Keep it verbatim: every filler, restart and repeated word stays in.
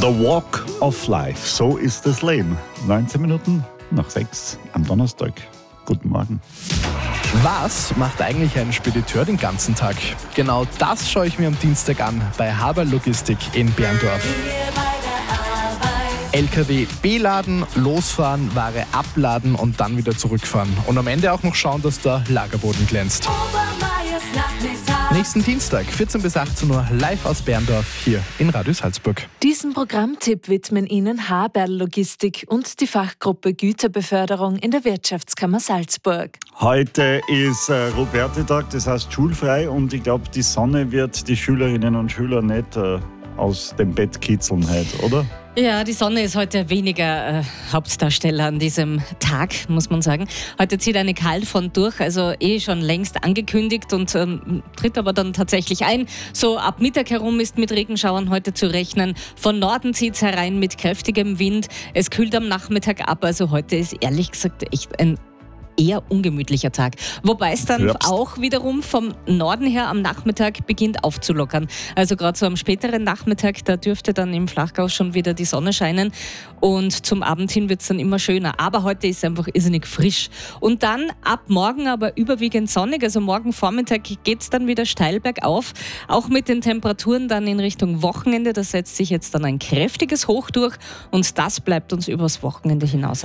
The Walk of Life, so ist das Leben. neunzehn Minuten nach sechs am Donnerstag. Guten Morgen. Was macht eigentlich ein Spediteur den ganzen Tag? Genau das schaue ich mir am Dienstag an bei Haber Logistik in Berndorf. L K W beladen, losfahren, Ware abladen und dann wieder zurückfahren. Und am Ende auch noch schauen, dass der Lagerboden glänzt. Nächsten Dienstag, vierzehn bis achtzehn Uhr, live aus Berndorf, hier in Radio Salzburg. Diesen Programmtipp widmen Ihnen Haber Logistik und die Fachgruppe Güterbeförderung in der Wirtschaftskammer Salzburg. Heute ist äh, Robertetag, das heißt schulfrei, und ich glaube, die Sonne wird die Schülerinnen und Schüler nicht äh, aus dem Bett kitzeln heute, oder? Ja, die Sonne ist heute weniger äh, Hauptdarsteller an diesem Tag, muss man sagen. Heute zieht eine Kaltfront durch, also eh schon längst angekündigt und ähm, tritt aber dann tatsächlich ein. So ab Mittag herum ist mit Regenschauern heute zu rechnen. Von Norden zieht es herein mit kräftigem Wind. Es kühlt am Nachmittag ab, also heute ist ehrlich gesagt echt ein eher ungemütlicher Tag. Wobei es dann Herbst. auch wiederum vom Norden her am Nachmittag beginnt aufzulockern. Also gerade so am späteren Nachmittag, da dürfte dann im Flachgau schon wieder die Sonne scheinen und zum Abend hin wird es dann immer schöner. Aber heute ist es einfach irrsinnig frisch. Und dann ab morgen aber überwiegend sonnig. Also morgen Vormittag geht es dann wieder steil bergauf. Auch mit den Temperaturen dann in Richtung Wochenende. Da setzt sich jetzt dann ein kräftiges Hoch durch und das bleibt uns übers Wochenende hinaus